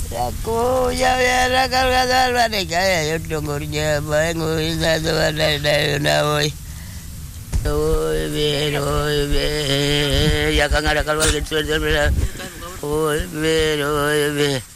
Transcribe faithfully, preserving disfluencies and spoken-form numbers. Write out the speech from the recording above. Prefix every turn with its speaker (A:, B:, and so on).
A: Aku ya ya rakal kadal bade kaya yutungurnya bangu ina tuwa dai dai na oi. Oi be oi be ya kang ada kalwal gitu. Oi be oi be.